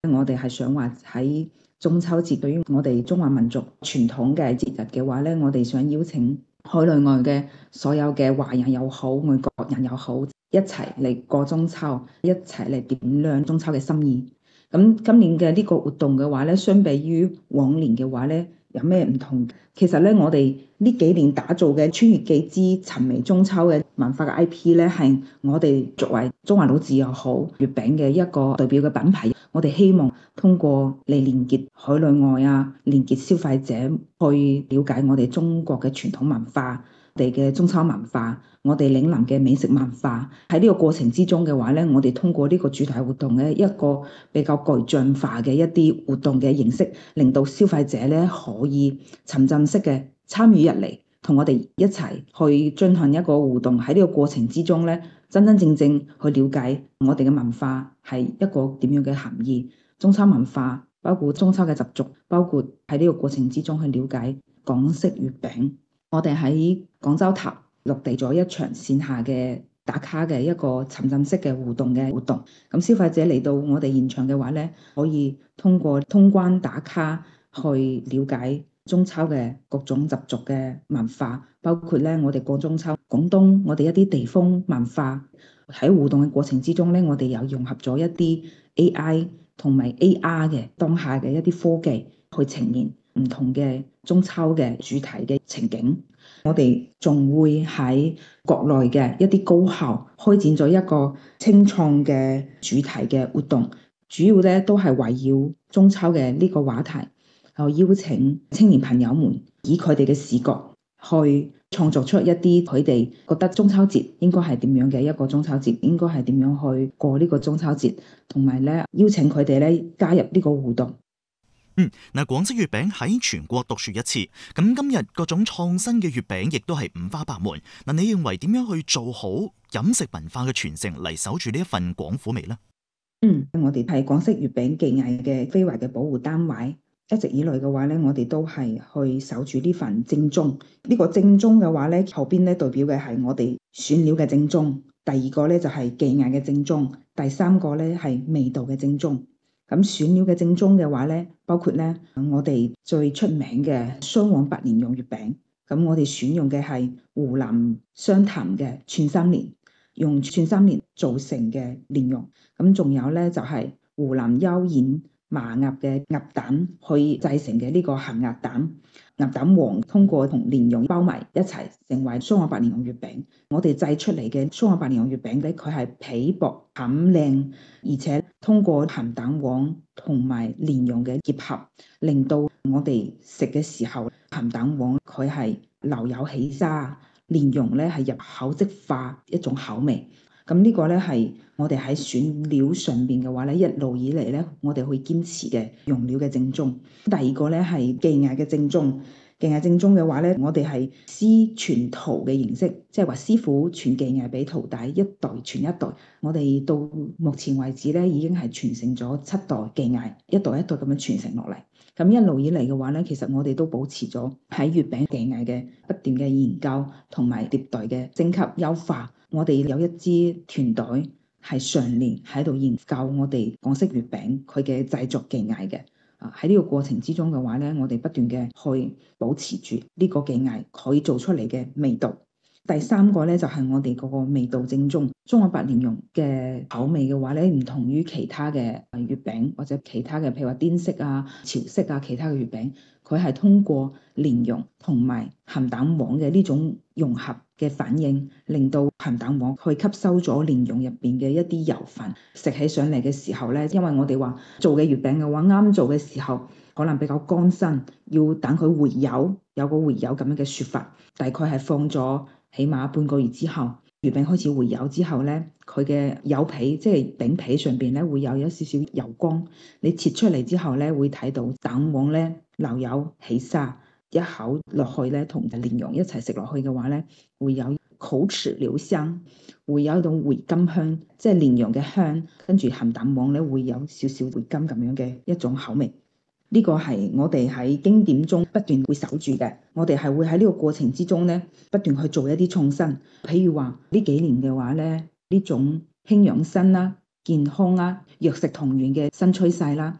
我哋係想話喺中秋節對於我哋中華民族傳統嘅節日嘅話咧，我哋想邀請海內外嘅所有嘅華人又好，外國人又好，一齊嚟過中秋，一齊嚟點亮中秋嘅心意。咁今年嘅呢個活動嘅話咧，相比於往年嘅話咧，有咩唔同？其實咧，我哋呢幾年打造嘅穿越記之尋味中秋嘅文化嘅 IP 咧，係我哋作為中華老字又好，月餅嘅一個代表嘅品牌。我哋希望通過嚟連結海內外啊，連結消費者去了解我哋中國嘅傳統文化，我哋嘅中秋文化，我哋嶺南嘅美食文化。喺呢個過程之中嘅話咧，我哋通過呢個主題活動咧，一個比較具象化嘅一啲活動嘅形式，令到消費者咧可以沉浸式嘅參與入嚟，同我哋一齊去進行一個互動。喺呢個過程之中咧，真真正正去了解我哋嘅文化係一個點樣嘅含義，中秋文化包括中秋嘅習俗，包括喺呢個過程之中去了解港式月餅。我哋喺廣州塔落地咗一場線下嘅打卡嘅一個沉浸式嘅互動嘅活動。咁消費者嚟到我哋現場嘅話咧，可以通過通關打卡去了解中秋嘅各種習俗嘅文化，包括咧我哋過中秋，廣東我哋一啲地方文化。喺互動嘅過程之中咧，我哋又融合咗一啲 AI 同埋 AR 嘅當下嘅一啲科技去呈現唔同嘅中秋嘅主題嘅情景。我哋仲會喺國內嘅一啲高校開展咗一個青創嘅主題嘅活動，主要咧都係圍繞中秋嘅呢個話題，邀請青年朋友們以佢哋嘅視覺去創作出一啲佢哋覺得中秋節應該係點樣嘅一個中秋節，應該係點樣去過呢個中秋節，同埋咧邀請佢哋咧加入呢個互動。 廣式月餅喺全國獨樹一幟，咁今日各種創新嘅月餅亦都係五花八門。你認為點樣去做好飲食文化嘅傳承嚟守住呢一份廣府味呢？ 我哋係廣式月餅技藝嘅非遺嘅保護單位，一直以來嘅話咧，我哋都係去守住呢份正宗。呢個正宗嘅話咧，後邊咧代表嘅係我哋選料嘅正宗，第二個咧就係技藝嘅正宗，第三個咧係味道嘅正宗。咁選料嘅正宗嘅話咧，包括咧我哋最出名嘅雙黃白蓮蓉月餅。咁我哋選用嘅係湖南湘潭嘅寸心蓮，用寸心蓮做成嘅蓮蓉。咁仲有咧就係湖南幽燕麻鴨嘅鴨蛋去製成嘅呢個鹹鴨蛋。鴨蛋黃通過同蓮蓉包埋一齊，成為雙黃白蓮蓉月餅。我哋製出嚟嘅雙黃白蓮蓉月餅咧，佢係皮薄餡靚，而且通過鹹蛋黃同埋蓮蓉嘅結合，令到我哋食嘅時候，鹹蛋黃佢係留有起沙，蓮蓉咧係入口即化一種口味。咁呢個咧係我哋喺選料上邊嘅話咧，一路以嚟咧，我哋會堅持嘅用料嘅正宗。第二個咧係技藝嘅正宗。技藝正宗嘅話咧，我哋係師傳徒嘅形式，即係話師傅傳技藝俾徒弟，一代傳一代。我哋到目前為止咧，已經係傳承咗7代技藝，一代一代咁樣傳承落嚟。咁一路以嚟嘅話咧，其實我哋都保持咗喺月餅技藝嘅不斷嘅研究同埋迭代嘅升級優化。我哋有一支團隊係常年喺度研究我哋廣式月餅佢嘅製作技藝嘅。喺呢個過程之中嘅話咧，我哋不斷嘅去保持住呢個技藝可以做出嚟嘅味道。第三個咧就係我哋嗰個味道正宗，雙黃白蓮蓉嘅口味嘅話咧，唔同於其他嘅月餅或者其他嘅譬如話滇式啊、潮式啊其他嘅月餅，佢係通過蓮蓉同埋鹹蛋黃嘅呢種融合嘅反應，令到鹹蛋黃去吸收咗蓮蓉入邊嘅一啲油分，食起上嚟嘅時候咧，因為我哋話做嘅月餅嘅話，啱做嘅時候可能比較乾身，要等佢回油，有個回油咁樣嘅説法，大概係放咗起碼半個月之後，月餅開始回油之後咧，佢嘅油皮即係餅皮上邊咧會有一少少油光，你切出嚟之後咧會睇到蛋黃咧留有起沙，一口落去咧同蓮蓉一齊食落去嘅話咧，會有口齒留香，會有一種回甘香，即係蓮蓉嘅香，跟住鹹蛋黃咧會有少少回甘咁樣嘅一種口味。呢個係我哋喺經典中不斷會守住嘅，我哋係會喺呢個過程之中咧不斷去做一啲創新。譬如話呢幾年嘅話咧，呢種慶養生啦， 健康啦、藥食同源嘅新趨勢啦。